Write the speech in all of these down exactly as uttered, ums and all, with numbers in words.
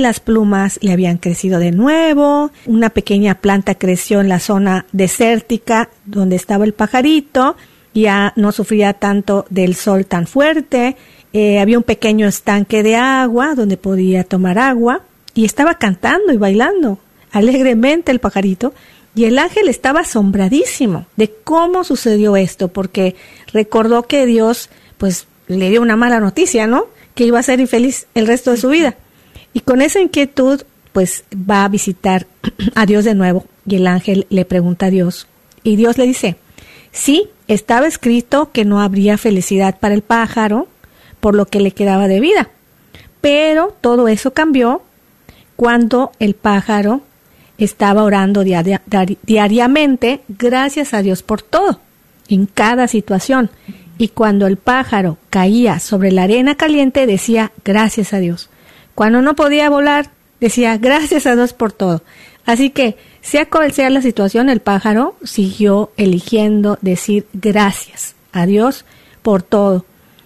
las plumas le habían crecido de nuevo, una pequeña planta creció en la zona desértica donde estaba el pajarito, ya no sufría tanto del sol tan fuerte, eh, había un pequeño estanque de agua donde podía tomar agua y estaba cantando y bailando alegremente el pajarito. Y el ángel estaba asombradísimo de cómo sucedió esto, porque recordó que Dios, pues, le dio una mala noticia, ¿no? Que iba a ser infeliz el resto de su vida. Y con esa inquietud, pues, va a visitar a Dios de nuevo. Y el ángel le pregunta a Dios. Y Dios le dice, sí, estaba escrito que no habría felicidad para el pájaro por lo que le quedaba de vida. Pero todo eso cambió cuando el pájaro estaba orando diaria, diariamente, gracias a Dios por todo, en cada situación. Y cuando el pájaro caía sobre la arena caliente, decía, gracias a Dios. Cuando no podía volar, decía, gracias a Dios por todo. Así que, sea cual sea la situación, el pájaro siguió eligiendo decir gracias a Dios por todo.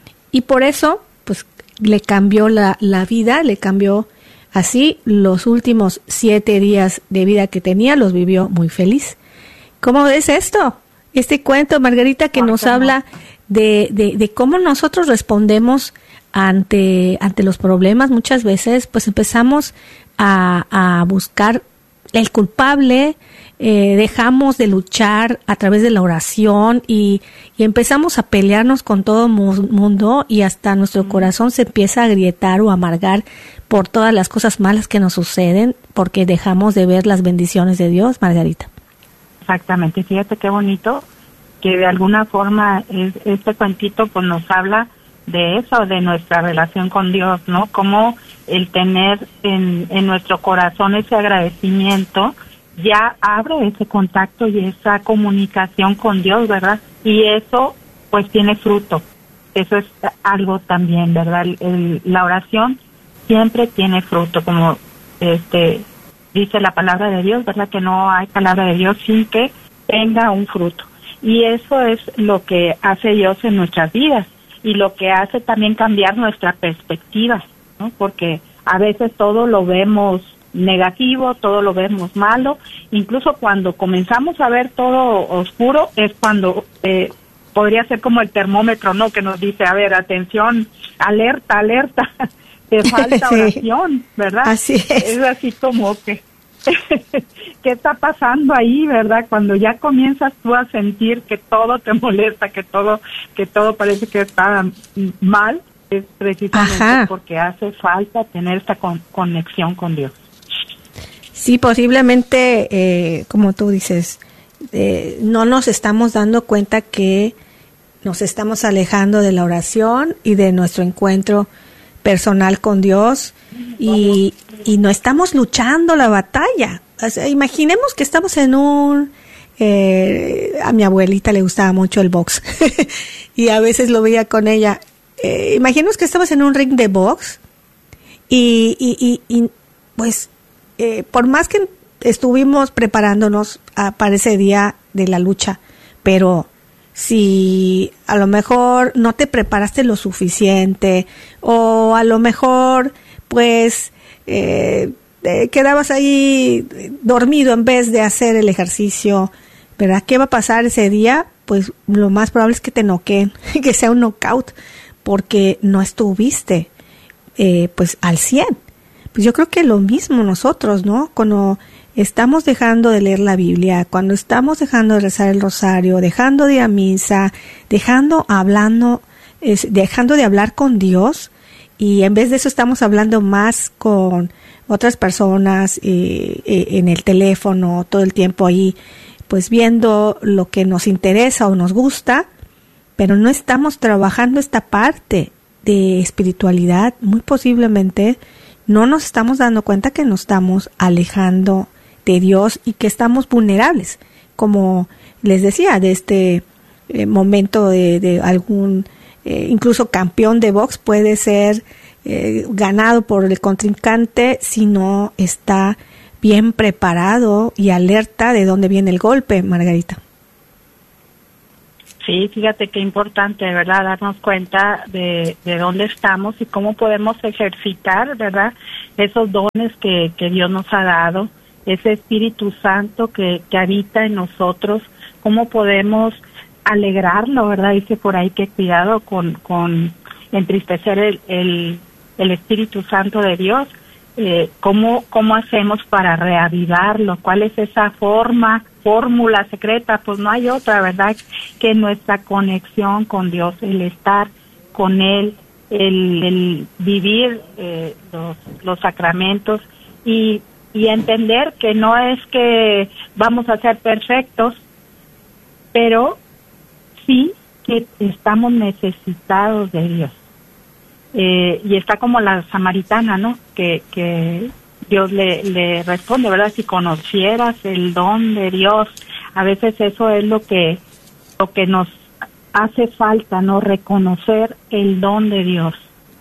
Y por eso, pues, le cambió la, la vida, le cambió. Así, los últimos siete días de vida que tenía los vivió muy feliz. ¿Cómo es esto? Este cuento, Margarita, que nos habla de, de, de cómo nosotros respondemos ante, ante los problemas. Muchas veces, pues empezamos a, a buscar el culpable, eh, dejamos de luchar a través de la oración y, y empezamos a pelearnos con todo el mundo y hasta nuestro corazón se empieza a agrietar o amargar por todas las cosas malas que nos suceden porque dejamos de ver las bendiciones de Dios, Margarita. Exactamente, fíjate qué bonito que de alguna forma es, este cuentito pues nos habla de eso, de nuestra relación con Dios, ¿no? Como el tener en, en nuestro corazón ese agradecimiento ya abre ese contacto y esa comunicación con Dios, ¿verdad? Y eso pues tiene fruto. Eso es algo también, ¿verdad? El, el, la oración siempre tiene fruto, como este dice la palabra de Dios, ¿verdad? Que no hay palabra de Dios sin que tenga un fruto. Y eso es lo que hace Dios en nuestras vidas y lo que hace también cambiar nuestra perspectiva, ¿no? Porque a veces todo lo vemos negativo, todo lo vemos malo, incluso cuando comenzamos a ver todo oscuro es cuando eh, podría ser como el termómetro, ¿no? Que nos dice, a ver, atención, alerta, alerta, te falta oración, ¿verdad? Así es. Es así como que, ¿qué está pasando ahí, verdad? Cuando ya comienzas tú a sentir que todo te molesta, que todo, que todo parece que está mal, es precisamente Ajá. porque hace falta tener esta con, conexión con Dios. Sí, posiblemente, eh, como tú dices, eh, no nos estamos dando cuenta que nos estamos alejando de la oración y de nuestro encuentro personal con Dios y, y no estamos luchando la batalla. O sea, imaginemos que estamos en un... Eh, a mi abuelita le gustaba mucho el box y a veces lo veía con ella. Eh, imaginemos que estamos en un ring de box y, y, y, y pues... Eh, por más que estuvimos preparándonos a, para ese día de la lucha, pero si a lo mejor no te preparaste lo suficiente o a lo mejor pues eh, eh, quedabas ahí dormido en vez de hacer el ejercicio, ¿verdad? ¿Qué va a pasar ese día? Pues lo más probable es que te noqueen, que sea un knockout, porque no estuviste eh, pues al cien. Pues yo creo que lo mismo nosotros, ¿no? Cuando estamos dejando de leer la Biblia, cuando estamos dejando de rezar el rosario, dejando de ir a misa, dejando hablando, es, dejando de hablar con Dios, y en vez de eso estamos hablando más con otras personas eh, eh, en el teléfono todo el tiempo ahí, pues viendo lo que nos interesa o nos gusta, pero no estamos trabajando esta parte de espiritualidad, muy posiblemente no nos estamos dando cuenta que nos estamos alejando de Dios y que estamos vulnerables, como les decía, de este eh, momento de, de algún, eh, incluso campeón de box puede ser eh, ganado por el contrincante si no está bien preparado y alerta de dónde viene el golpe, Margarita. Sí, fíjate qué importante, ¿verdad? Darnos cuenta de, de dónde estamos y cómo podemos ejercitar, ¿verdad? Esos dones que, que Dios nos ha dado, ese Espíritu Santo que, que habita en nosotros, cómo podemos alegrarlo, ¿verdad? Dice por ahí que cuidado con, con entristecer el, el, el Espíritu Santo de Dios. Eh, ¿cómo, ¿Cómo hacemos para reavivarlo? ¿Cuál es esa forma, fórmula secreta? Pues no hay otra, ¿verdad? Que nuestra conexión con Dios, el estar con Él, el, el vivir eh, los, los sacramentos y, y entender que no es que vamos a ser perfectos, pero sí que estamos necesitados de Dios. Eh, y está como la samaritana, ¿no? Que, que Dios le, le responde, ¿verdad? Si conocieras el don de Dios, a veces eso es lo que, lo que nos hace falta, ¿no? Reconocer el don de Dios.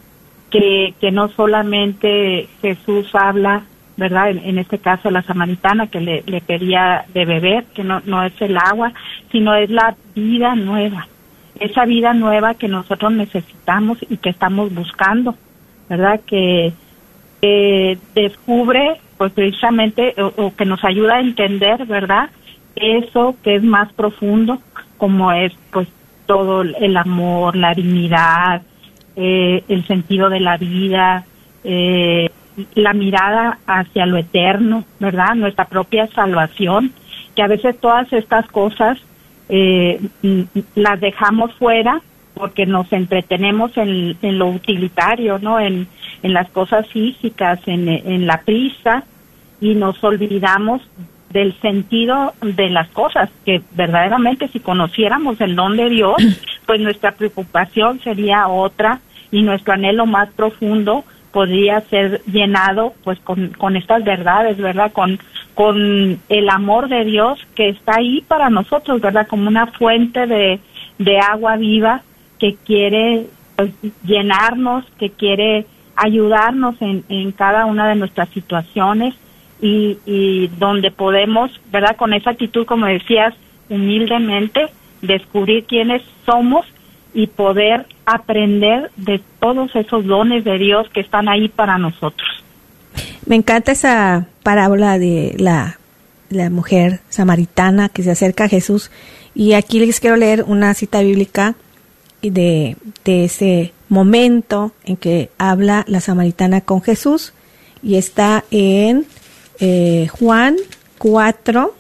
Que, que no solamente Jesús habla, ¿verdad? En, en este caso la samaritana que le, le pedía de beber, que no, no es el agua, sino es la vida nueva. Esa vida nueva que nosotros necesitamos y que estamos buscando, ¿verdad? Que eh, descubre, pues precisamente, o, o que nos ayuda a entender, ¿verdad? Eso que es más profundo, como es, pues, todo el amor, la dignidad, eh, el sentido de la vida, eh, la mirada hacia lo eterno, ¿verdad? Nuestra propia salvación, que a veces todas estas cosas Eh, las dejamos fuera porque nos entretenemos en, en lo utilitario, ¿no? En, en las cosas físicas, en, en la prisa, y nos olvidamos del sentido de las cosas, que verdaderamente si conociéramos el don de Dios, pues nuestra preocupación sería otra y nuestro anhelo más profundo podría ser llenado pues con, con estas verdades, ¿verdad? Con con el amor de Dios que está ahí para nosotros, ¿verdad? Como una fuente de, de agua viva que quiere pues, llenarnos, que quiere ayudarnos en, en cada una de nuestras situaciones y, y donde podemos, ¿verdad? Con esa actitud, como decías, humildemente, descubrir quiénes somos y poder aprender de todos esos dones de Dios que están ahí para nosotros. Me encanta esa parábola de la, la mujer samaritana que se acerca a Jesús, y aquí les quiero leer una cita bíblica de, de ese momento en que habla la samaritana con Jesús, y está en eh, Juan cuatro,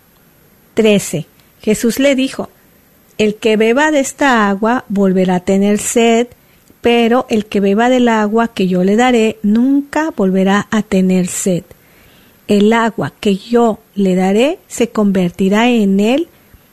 trece. Jesús le dijo: el que beba de esta agua volverá a tener sed, pero el que beba del agua que yo le daré nunca volverá a tener sed. El agua que yo le daré se convertirá en él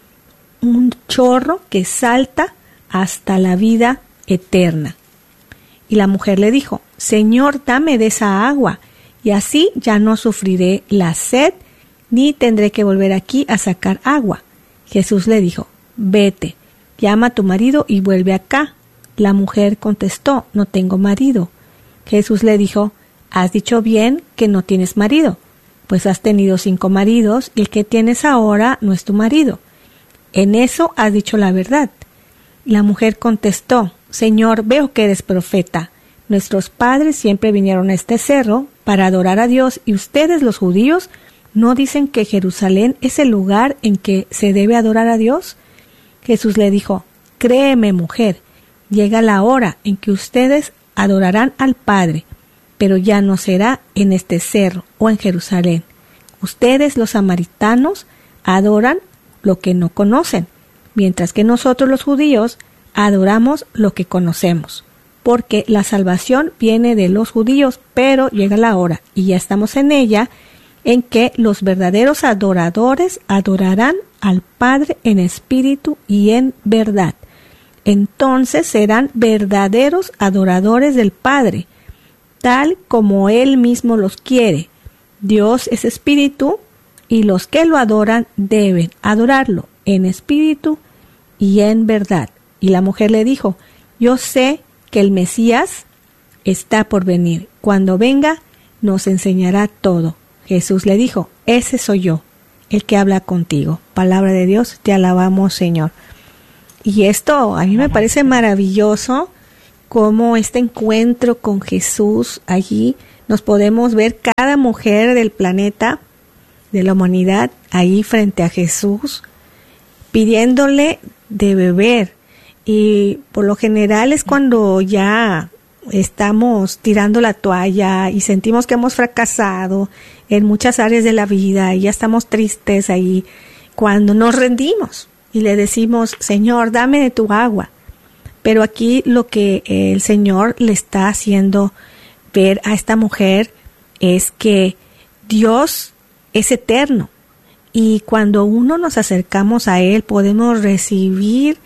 un chorro que salta hasta la vida eterna. Y la mujer le dijo: Señor, dame de esa agua, y así ya no sufriré la sed, ni tendré que volver aquí a sacar agua. Jesús le dijo: vete, llama a tu marido y vuelve acá. La mujer contestó: no tengo marido. Jesús le dijo: has dicho bien que no tienes marido, pues has tenido cinco maridos y el que tienes ahora no es tu marido. En eso has dicho la verdad. La mujer contestó: Señor, veo que eres profeta. Nuestros padres siempre vinieron a este cerro para adorar a Dios, y ustedes, los judíos, ¿no dicen que Jerusalén es el lugar en que se debe adorar a Dios? Jesús le dijo: créeme, mujer, llega la hora en que ustedes adorarán al Padre, pero ya no será en este cerro o en Jerusalén. Ustedes, los samaritanos, adoran lo que no conocen, mientras que nosotros, los judíos, adoramos lo que conocemos, porque la salvación viene de los judíos, pero llega la hora, y ya estamos en ella, en que los verdaderos adoradores adorarán al Padre en espíritu y en verdad. Entonces serán verdaderos adoradores del Padre, tal como Él mismo los quiere. Dios es espíritu, y los que lo adoran deben adorarlo en espíritu y en verdad. Y la mujer le dijo: yo sé que el Mesías está por venir. Cuando venga, nos enseñará todo. Jesús le dijo: ese soy yo, el que habla contigo. Palabra de Dios, te alabamos, Señor. Y esto a mí me parece maravilloso, cómo este encuentro con Jesús allí nos podemos ver cada mujer del planeta, de la humanidad, ahí frente a Jesús, pidiéndole de beber. Y por lo general es cuando ya estamos tirando la toalla y sentimos que hemos fracasado en muchas áreas de la vida y ya estamos tristes ahí, cuando nos rendimos y le decimos, Señor, dame de tu agua. Pero aquí lo que el Señor le está haciendo ver a esta mujer es que Dios es eterno y cuando uno nos acercamos a Él podemos recibir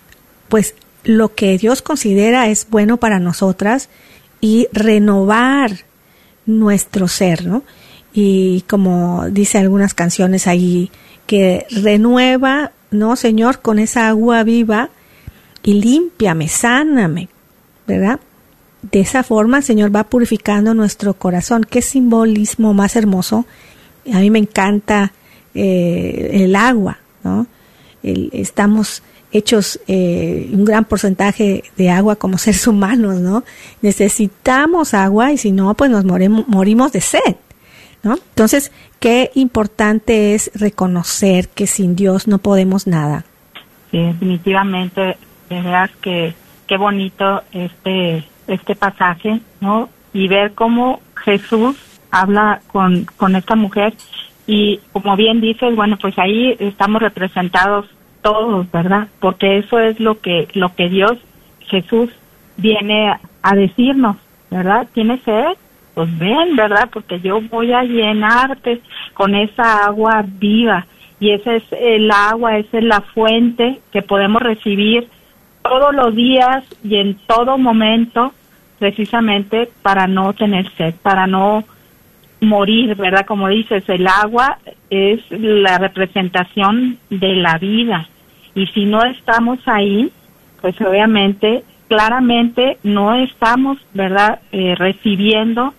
pues lo que Dios considera es bueno para nosotras y renovar nuestro ser, ¿no? Y como dice algunas canciones ahí, que renueva, ¿no, Señor? Con esa agua viva y límpiame, sáname, ¿verdad? De esa forma el Señor va purificando nuestro corazón. Qué simbolismo más hermoso. A mí me encanta eh, el agua, ¿no? El, estamos hechos eh, un gran porcentaje de agua como seres humanos, ¿no? Necesitamos agua y si no, pues nos moremos, morimos de sed, ¿no? Entonces, qué importante es reconocer que sin Dios no podemos nada. Sí, definitivamente, de verdad que qué bonito este este pasaje, ¿no? Y ver cómo Jesús habla con, con esta mujer y como bien dices, bueno, pues ahí estamos representados todos, ¿verdad? Porque eso es lo que lo que Dios, Jesús, viene a decirnos, ¿verdad? ¿Tienes sed? Pues ven, ¿verdad? Porque yo voy a llenarte con esa agua viva y esa es el agua, esa es la fuente que podemos recibir todos los días y en todo momento, precisamente para no tener sed, para no morir, ¿verdad? Como dices, el agua es la representación de la vida y si no estamos ahí, pues obviamente, claramente no estamos, ¿verdad? Eh, recibiendo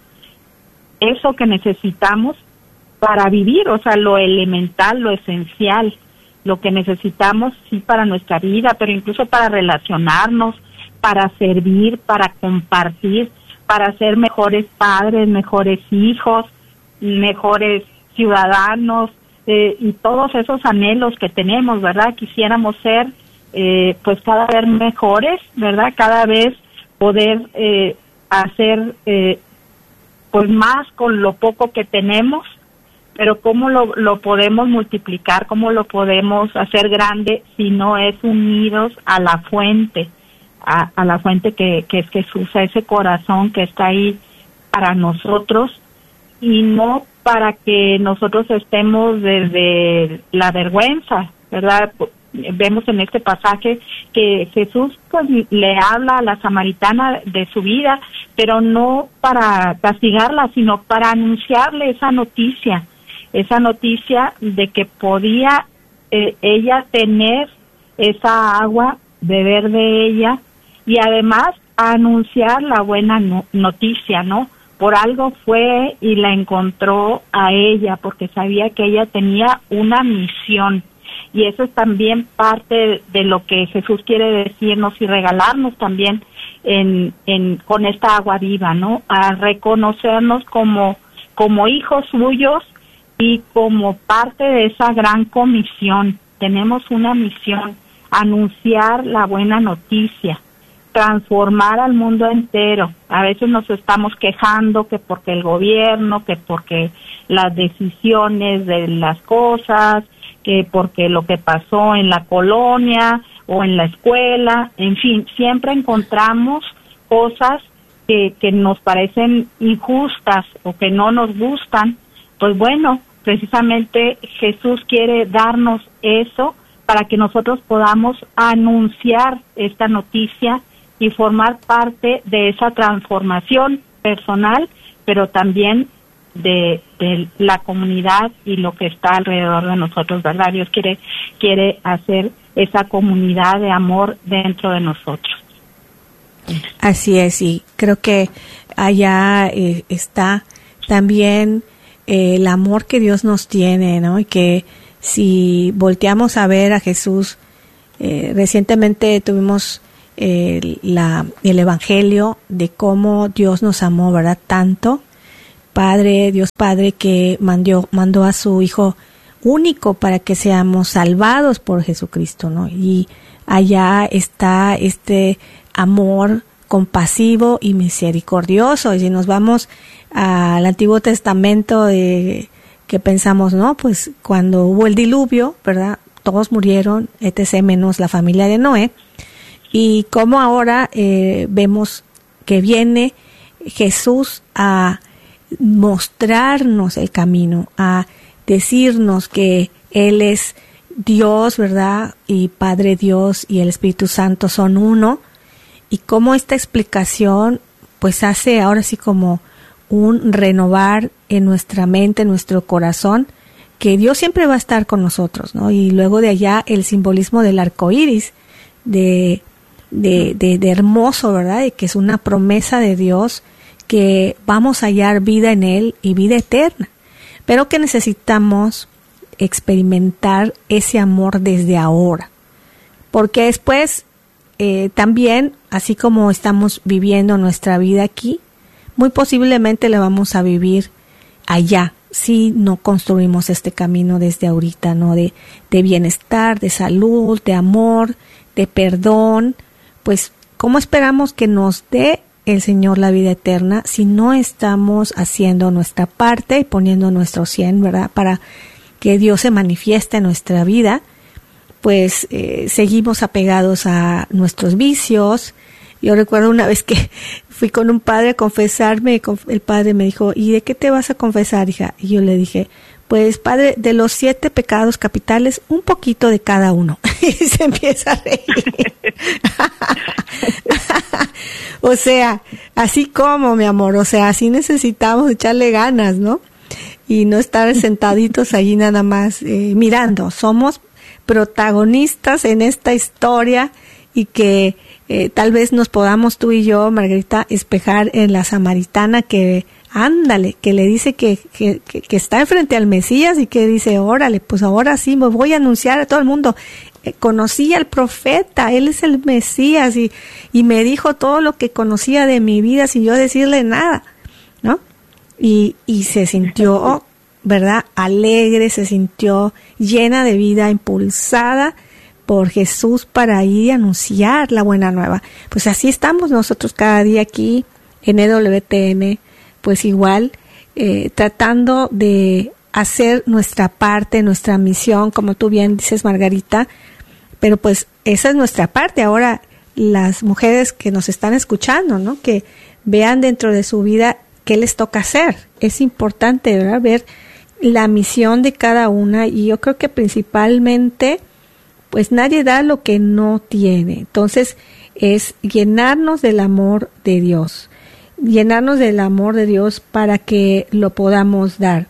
eso que necesitamos para vivir, o sea, lo elemental, lo esencial, lo que necesitamos sí para nuestra vida, pero incluso para relacionarnos, para servir, para compartir, para ser mejores padres, mejores hijos, mejores ciudadanos, eh, y todos esos anhelos que tenemos, ¿verdad? Quisiéramos ser, eh, pues cada vez mejores, ¿verdad? Cada vez poder eh, hacer, eh, pues más con lo poco que tenemos, pero ¿cómo lo, lo podemos multiplicar? ¿Cómo lo podemos hacer grande si no es unidos a la fuente? A, a la fuente que, que es Jesús, a ese corazón que está ahí para nosotros y no para que nosotros estemos desde la vergüenza, ¿verdad? Vemos en este pasaje que Jesús pues le habla a la samaritana de su vida, pero no para castigarla, sino para anunciarle esa noticia, esa noticia de que podía eh, ella tener esa agua, beber de ella, y además anunciar la buena no- noticia, ¿no? Por algo fue y la encontró a ella, porque sabía que ella tenía una misión. Y eso es también parte de lo que Jesús quiere decirnos y regalarnos también en, en con esta agua viva, ¿no? A reconocernos como, como hijos suyos y como parte de esa gran comisión. Tenemos una misión, anunciar la buena noticia, transformar al mundo entero. A veces nos estamos quejando que porque el gobierno, que porque las decisiones de las cosas, que porque lo que pasó en la colonia o en la escuela, en fin, siempre encontramos cosas que, que nos parecen injustas o que no nos gustan. Pues bueno, precisamente Jesús quiere darnos eso para que nosotros podamos anunciar esta noticia y formar parte de esa transformación personal, pero también de, de la comunidad y lo que está alrededor de nosotros, ¿verdad? Dios quiere, quiere hacer esa comunidad de amor dentro de nosotros. Así es, y creo que allá eh, está también eh, el amor que Dios nos tiene, ¿no? Y que si volteamos a ver a Jesús Eh, recientemente tuvimos eh, la, el evangelio de cómo Dios nos amó, ¿verdad? Tanto, Padre, Dios Padre, que mandó, mandó a su Hijo único para que seamos salvados por Jesucristo, ¿no? Y allá está este amor compasivo y misericordioso. Y si nos vamos al Antiguo Testamento, eh, que pensamos, ¿no? Pues cuando hubo el diluvio, ¿verdad? Todos murieron, etcétera, menos la familia de Noé. Y como ahora eh, vemos que viene Jesús a mostrarnos el camino, a decirnos que Él es Dios, ¿verdad? Y Padre Dios y el Espíritu Santo son uno. Y cómo esta explicación pues hace ahora sí como un renovar en nuestra mente, en nuestro corazón, que Dios siempre va a estar con nosotros, ¿no? Y luego de allá el simbolismo del arco iris, de, de, de, de hermoso, ¿verdad? Y que es una promesa de Dios, que vamos a hallar vida en Él y vida eterna, pero que necesitamos experimentar ese amor desde ahora, porque después eh, también, así como estamos viviendo nuestra vida aquí, muy posiblemente la vamos a vivir allá, si no construimos este camino desde ahorita, ¿no? De, de bienestar, de salud, de amor, de perdón. Pues, ¿cómo esperamos que nos dé el Señor la vida eterna si no estamos haciendo nuestra parte y poniendo nuestro cien, ¿verdad? Para que Dios se manifieste en nuestra vida. Pues eh, seguimos apegados a nuestros vicios. Yo recuerdo una vez que fui con un padre a confesarme, el padre me dijo, ¿y de qué te vas a confesar, hija? Y yo le dije, pues padre, de los siete pecados capitales, un poquito de cada uno. Y se empieza a reír. O sea, así como, mi amor, o sea, así necesitamos echarle ganas, ¿no? Y no estar sentaditos allí nada más eh, mirando. Somos protagonistas en esta historia y que eh, tal vez nos podamos tú y yo, Margarita, espejar en la samaritana que, ándale, que le dice que, que, que, que está enfrente al Mesías y que dice, órale, pues ahora sí me voy a anunciar a todo el mundo. Eh, conocí al profeta, él es el Mesías y, y me dijo todo lo que conocía de mi vida sin yo decirle nada, ¿no? Y, y se sintió, ¿verdad? Alegre, se sintió llena de vida, impulsada por Jesús para ir a anunciar la buena nueva. Pues así estamos nosotros cada día aquí en E W T N, pues igual eh, tratando de hacer nuestra parte, nuestra misión, como tú bien dices, Margarita, pero pues esa es nuestra parte. Ahora las mujeres que nos están escuchando, ¿no? Que vean dentro de su vida qué les toca hacer. Es importante, ¿verdad? Ver la misión de cada una, y yo creo que principalmente pues nadie da lo que no tiene. Entonces es llenarnos del amor de Dios, llenarnos del amor de Dios para que lo podamos dar.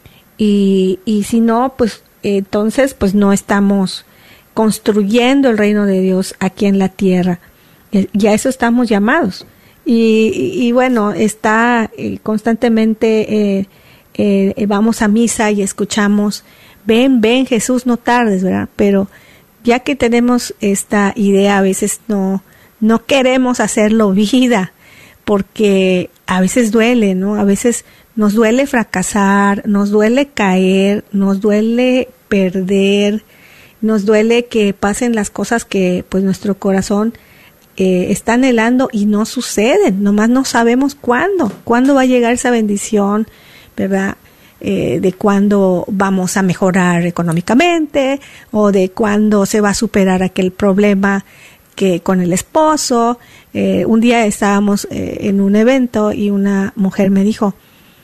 Y, y si no, pues entonces pues no estamos construyendo el reino de Dios aquí en la tierra. Y a eso estamos llamados. Y, y, y bueno, está eh, constantemente, eh, eh, vamos a misa y escuchamos, ven, ven Jesús, no tardes, ¿verdad? Pero ya que tenemos esta idea, a veces no, no queremos hacerlo vida, porque a veces duele, ¿no? A veces nos duele fracasar, nos duele caer, nos duele perder, nos duele que pasen las cosas que pues nuestro corazón eh, está anhelando y no suceden, nomás no sabemos cuándo, cuándo va a llegar esa bendición, ¿verdad? Eh, de cuándo vamos a mejorar económicamente o de cuándo se va a superar aquel problema que con el esposo. Eh, un día estábamos eh, en un evento y una mujer me dijo,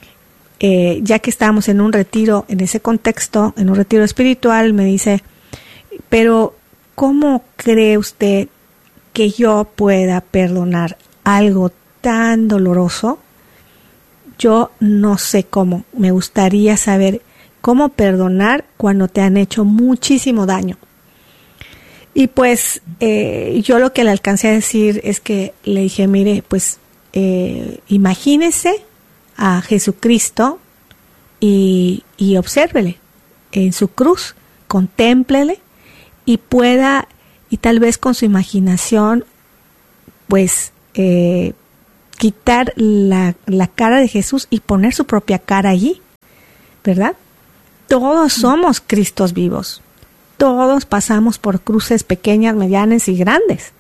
eh, ya que estábamos en un retiro, en ese contexto, en un retiro espiritual, me dice, pero ¿cómo cree usted que yo pueda perdonar algo tan doloroso? Yo no sé cómo. Me gustaría saber cómo perdonar cuando te han hecho muchísimo daño. Y pues eh, yo lo que le alcancé a decir es que le dije, mire, pues eh, imagínese a Jesucristo y, y obsérvele en su cruz, contémplele y pueda y tal vez con su imaginación, pues, eh, quitar la, la cara de Jesús y poner su propia cara allí, ¿verdad? Todos somos Cristos vivos. Todos pasamos por cruces pequeñas, medianas y grandes.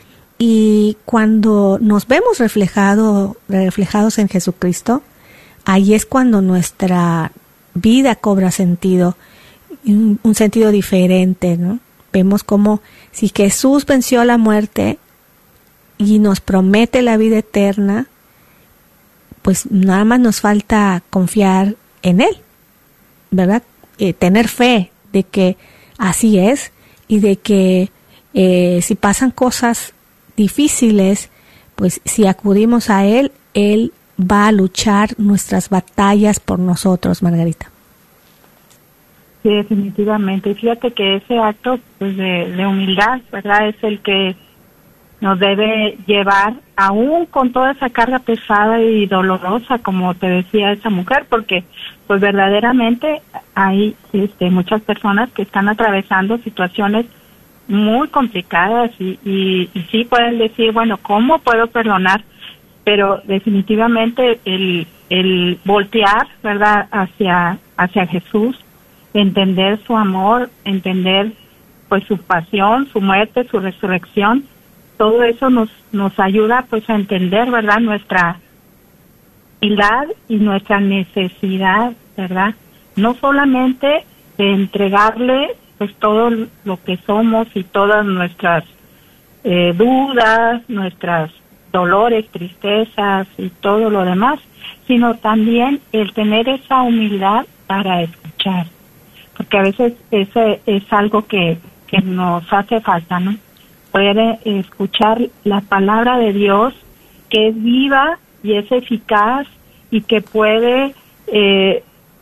Y cuando nos vemos reflejado, reflejados en Jesucristo, ahí es cuando nuestra vida cobra sentido, un, un sentido diferente, ¿no? Vemos como si Jesús venció la muerte y nos promete la vida eterna, pues nada más nos falta confiar en Él, ¿verdad? Eh, tener fe de que así es y de que eh, si pasan cosas difíciles, pues si acudimos a Él, Él va a luchar nuestras batallas por nosotros, Margarita. Sí, definitivamente. Y fíjate que ese acto pues, de, de humildad, ¿verdad? Es el que nos debe llevar, aún con toda esa carga pesada y dolorosa, como te decía esa mujer, porque pues verdaderamente hay este, muchas personas que están atravesando situaciones muy complicadas y, y, y sí pueden decir, bueno, ¿cómo puedo perdonar? Pero definitivamente el, el voltear, ¿verdad?, hacia, hacia Jesús, entender su amor, entender pues su pasión, su muerte, su resurrección, todo eso nos nos ayuda pues a entender, ¿verdad?, nuestra humildad y nuestra necesidad, ¿verdad? No solamente de entregarle pues todo lo que somos y todas nuestras eh, dudas, nuestras dolores, tristezas y todo lo demás, sino también el tener esa humildad para escuchar, porque a veces ese es algo que, que nos hace falta, ¿no? Poder escuchar la palabra de Dios, que es viva y es eficaz y que puede eh,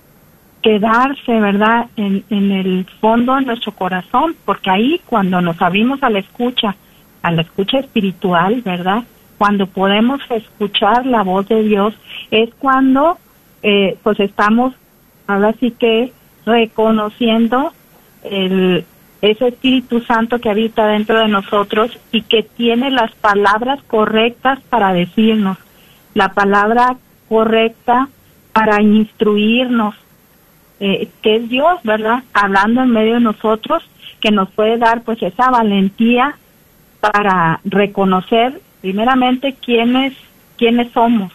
quedarse, ¿verdad?, en, en el fondo de nuestro corazón, porque ahí cuando nos abrimos a la escucha, a la escucha espiritual, ¿verdad?, cuando podemos escuchar la voz de Dios, es cuando eh, pues estamos, ahora sí que reconociendo el ese Espíritu Santo que habita dentro de nosotros y que tiene las palabras correctas para decirnos, la palabra correcta para instruirnos, eh, que es Dios, ¿verdad?, hablando en medio de nosotros, que nos puede dar pues esa valentía para reconocer primeramente quiénes quiénes somos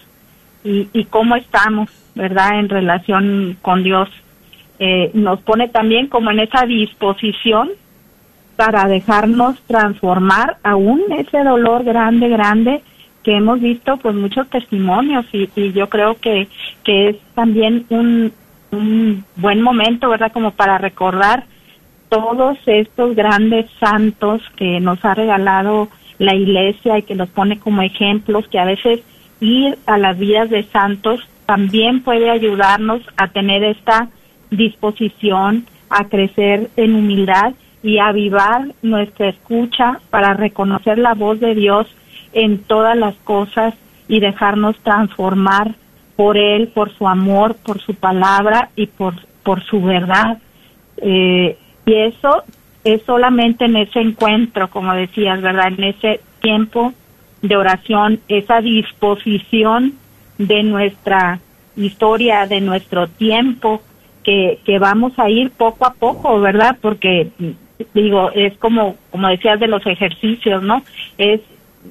y, y cómo estamos, ¿verdad?, en relación con Dios. Eh, nos pone también como en esa disposición para dejarnos transformar aún ese dolor grande, grande que hemos visto pues muchos testimonios y, y yo creo que, que es también un, un buen momento, ¿verdad?, como para recordar todos estos grandes santos que nos ha regalado la Iglesia y que nos pone como ejemplos, que a veces ir a las vidas de santos también puede ayudarnos a tener esta disposición a crecer en humildad y avivar nuestra escucha para reconocer la voz de Dios en todas las cosas y dejarnos transformar por Él, por su amor, por su palabra y por, por su verdad. Eh, y eso es solamente en ese encuentro, como decías, ¿verdad?, en ese tiempo de oración, esa disposición de nuestra historia, de nuestro tiempo, Que, que vamos a ir poco a poco, ¿verdad? Porque, digo, es como, como decías de los ejercicios, ¿no? Es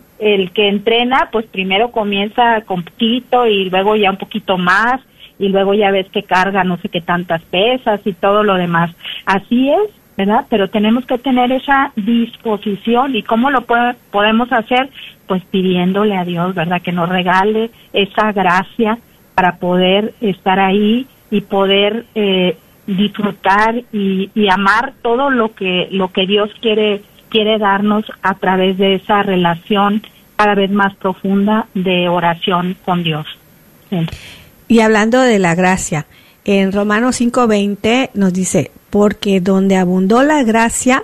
el que entrena, pues primero comienza con poquito y luego ya un poquito más y luego ya ves que carga no sé qué tantas pesas y todo lo demás. Así es, ¿verdad? Pero tenemos que tener esa disposición. ¿Y cómo lo puede, podemos hacer? Pues pidiéndole a Dios, ¿verdad?, que nos regale esa gracia para poder estar ahí y poder eh, disfrutar y, y amar todo lo que lo que Dios quiere quiere darnos a través de esa relación cada vez más profunda de oración con Dios. Sí. Y hablando de la gracia, en Romanos cinco veinte nos dice, porque donde abundó la gracia,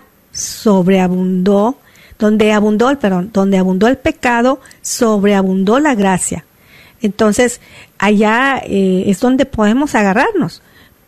sobreabundó, donde abundó, perdón, donde abundó el pecado, sobreabundó la gracia. Entonces, allá eh, es donde podemos agarrarnos.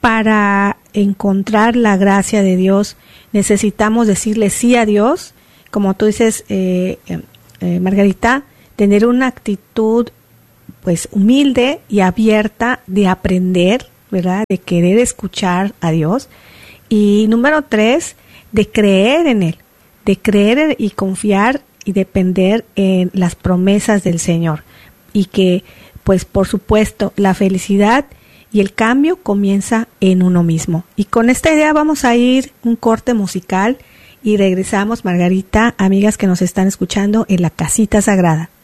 Para encontrar la gracia de Dios, necesitamos decirle sí a Dios, como tú dices, eh, eh, Margarita, tener una actitud pues humilde y abierta de aprender, ¿verdad? De querer escuchar a Dios. Y número tres, de creer en Él, de creer y confiar y depender en las promesas del Señor. Y que, pues por supuesto, la felicidad y el cambio comienza en uno mismo. Y con esta idea vamos a ir un corte musical y regresamos, Margarita, amigas que nos están escuchando en la Casita Sagrada.